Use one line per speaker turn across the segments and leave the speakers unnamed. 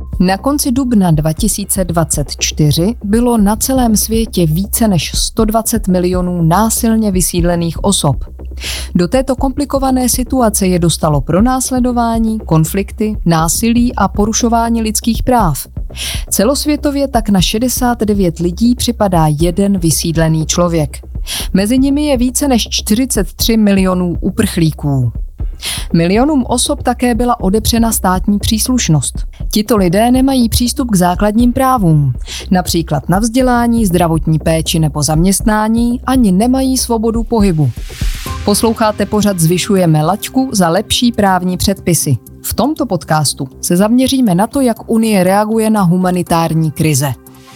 Na konci dubna 2024 bylo na celém světě více než 120 milionů násilně vysídlených osob. Do této komplikované situace je dostalo pronásledování, konflikty, násilí a porušování lidských práv. Celosvětově tak na 69 lidí připadá jeden vysídlený člověk. Mezi nimi je více než 43 milionů uprchlíků. Milionům osob také byla odepřena státní příslušnost. Tito lidé nemají přístup k základním právům, například na vzdělání, zdravotní péči nebo zaměstnání, ani nemají svobodu pohybu. Posloucháte pořad Zvyšujeme laťku za lepší právní předpisy. V tomto podcastu se zaměříme na to, jak Unie reaguje na humanitární krize.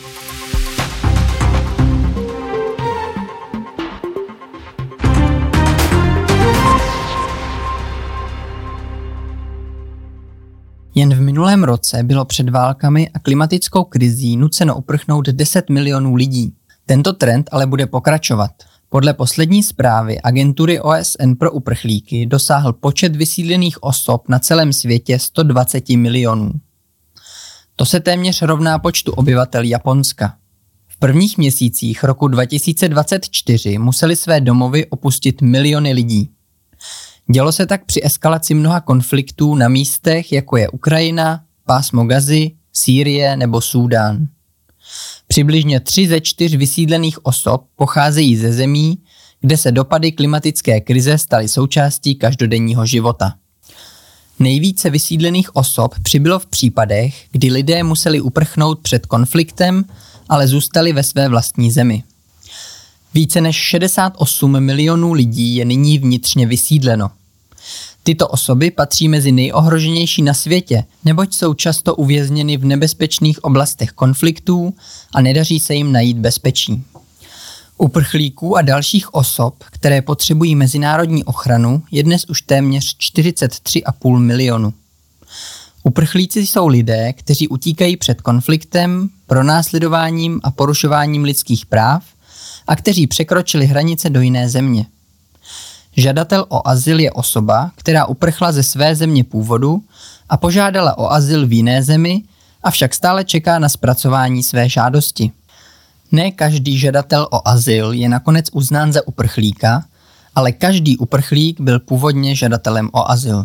Jen v minulém roce bylo před válkami a klimatickou krizí nuceno uprchnout 10 milionů lidí. Tento trend ale bude pokračovat. Podle poslední zprávy agentury OSN pro uprchlíky dosáhl počet vysídlených osob na celém světě 120 milionů. To se téměř rovná počtu obyvatel Japonska. V prvních měsících roku 2024 museli své domovy opustit miliony lidí. Dělo se tak při eskalaci mnoha konfliktů na místech, jako je Ukrajina, pásmo Gazy, Sýrie nebo Súdán. Přibližně 3 ze 4 vysídlených osob pocházejí ze zemí, kde se dopady klimatické krize staly součástí každodenního života. Nejvíce vysídlených osob přibylo v případech, kdy lidé museli uprchnout před konfliktem, ale zůstali ve své vlastní zemi. Více než 68 milionů lidí je nyní vnitřně vysídleno. Tyto osoby patří mezi nejohroženější na světě, neboť jsou často uvězněny v nebezpečných oblastech konfliktů a nedaří se jim najít bezpečí. Uprchlíků a dalších osob, které potřebují mezinárodní ochranu, je dnes už téměř 43,5 milionu. Uprchlíci jsou lidé, kteří utíkají před konfliktem, pronásledováním a porušováním lidských práv a kteří překročili hranice do jiné země. Žadatel o azyl je osoba, která uprchla ze své země původu a požádala o azyl v jiné zemi, avšak stále čeká na zpracování své žádosti. Ne každý žadatel o azyl je nakonec uznán za uprchlíka, ale každý uprchlík byl původně žadatelem o azyl.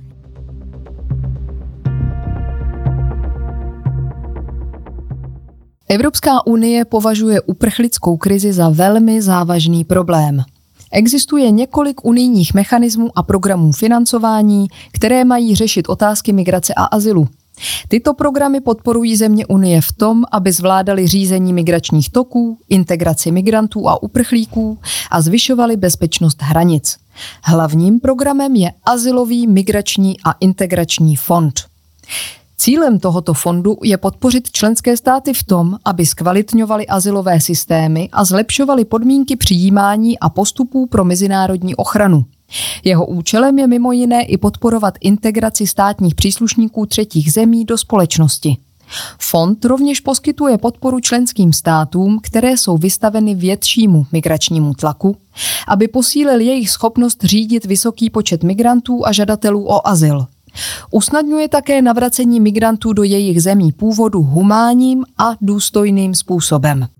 Evropská unie považuje uprchlickou krizi za velmi závažný problém. Existuje několik unijních mechanismů a programů financování, které mají řešit otázky migrace a azylu. Tyto programy podporují země Unie v tom, aby zvládaly řízení migračních toků, integraci migrantů a uprchlíků a zvyšovaly bezpečnost hranic. Hlavním programem je Azylový, migrační a integrační fond. Cílem tohoto fondu je podpořit členské státy v tom, aby zkvalitňovaly azylové systémy a zlepšovaly podmínky přijímání a postupů pro mezinárodní ochranu. Jeho účelem je mimo jiné i podporovat integraci státních příslušníků třetích zemí do společnosti. Fond rovněž poskytuje podporu členským státům, které jsou vystaveny většímu migračnímu tlaku, aby posílil jejich schopnost řídit vysoký počet migrantů a žadatelů o azyl. Usnadňuje také navracení migrantů do jejich zemí původu humánním a důstojným způsobem.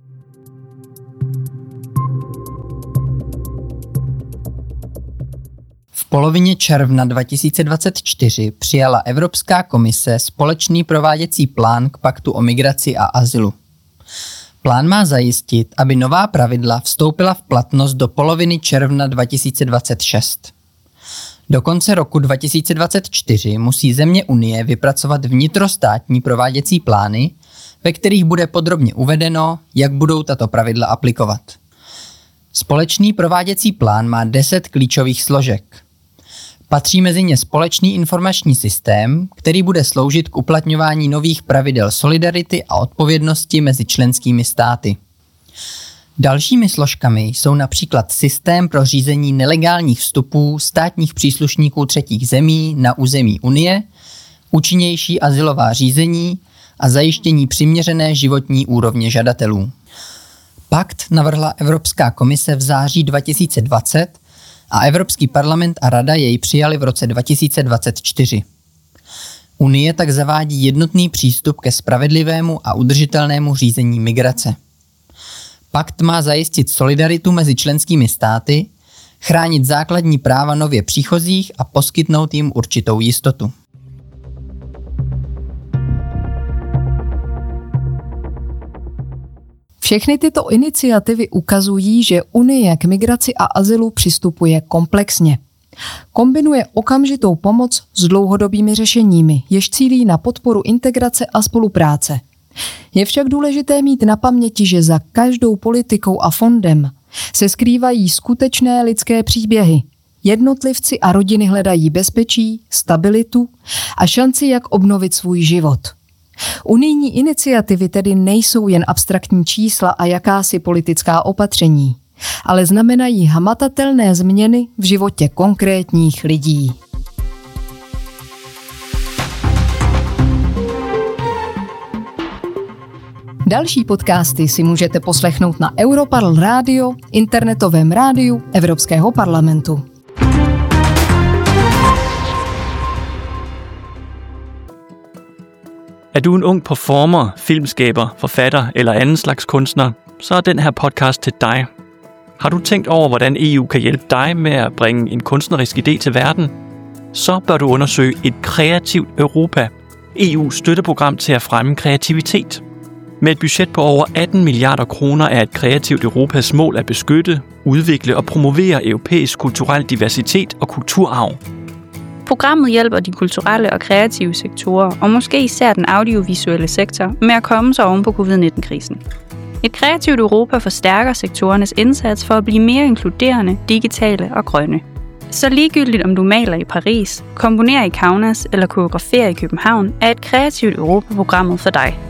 V polovině června 2024 přijala Evropská komise společný prováděcí plán k paktu o migraci a azylu. Plán má zajistit, aby nová pravidla vstoupila v platnost do poloviny června 2026. Do konce roku 2024 musí země Unie vypracovat vnitrostátní prováděcí plány, ve kterých bude podrobně uvedeno, jak budou tato pravidla aplikovat. Společný prováděcí plán má 10 klíčových složek. Patří mezi ně společný informační systém, který bude sloužit k uplatňování nových pravidel solidarity a odpovědnosti mezi členskými státy. Dalšími složkami jsou například systém pro řízení nelegálních vstupů státních příslušníků třetích zemí na území Unie, účinnější azylová řízení a zajištění přiměřené životní úrovně žadatelů. Pakt navrhla Evropská komise v září 2020 a Evropský parlament a Rada jej přijali v roce 2024. Unie tak zavádí jednotný přístup ke spravedlivému a udržitelnému řízení migrace. Pakt má zajistit solidaritu mezi členskými státy, chránit základní práva nově příchozích a poskytnout jim určitou jistotu.
Všechny tyto iniciativy ukazují, že Unie k migraci a azylu přistupuje komplexně. Kombinuje okamžitou pomoc s dlouhodobými řešeními, jež cílí na podporu integrace a spolupráce. Je však důležité mít na paměti, že za každou politikou a fondem se skrývají skutečné lidské příběhy. Jednotlivci a rodiny hledají bezpečí, stabilitu a šanci, jak obnovit svůj život. Unijní iniciativy tedy nejsou jen abstraktní čísla a jakási politická opatření, ale znamenají hmatatelné změny v životě konkrétních lidí. Další podcasty si můžete poslechnout na Europarl Radio, internetovém rádiu Evropského parlamentu.
Er du en ung performer, filmskaber, forfatter eller anden slags kunstner, så er den her podcast til dig. Har du tænkt over, hvordan EU kan hjælpe dig med at bringe en kunstnerisk idé til verden? Så bør du undersøge Et kreativt Europa, EU's støtteprogram til at fremme kreativitet. Med et budget på over 18 milliarder kroner er Et kreativt Europas mål at beskytte, udvikle og promovere europæisk kulturel diversitet og kulturarv.
Programmet hjælper de kulturelle og kreative sektorer, og måske især den audiovisuelle sektor, med at komme sig oven på covid-19-krisen. Et kreativt Europa forstærker sektorernes indsats for at blive mere inkluderende, digitale og grønne. Så ligegyldigt om du maler i Paris, komponerer i Kaunas eller koreograferer i København, er Et kreativt Europa-programmet for dig.